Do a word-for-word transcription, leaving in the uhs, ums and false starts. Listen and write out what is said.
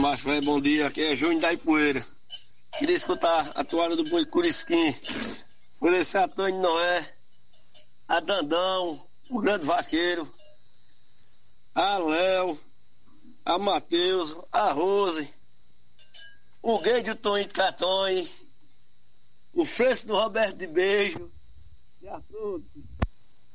Macho velho, bom dia. Aqui é Júnior da Ipueira. Queria escutar a toalha do Boi Curisquim. Oferecer a Antônio Noé, a Dandão, o Grande Vaqueiro, a Léo, a Matheus, a Rose, o Gay do Toninho de Catonho, o Fresco do Roberto de Beijo e a todos.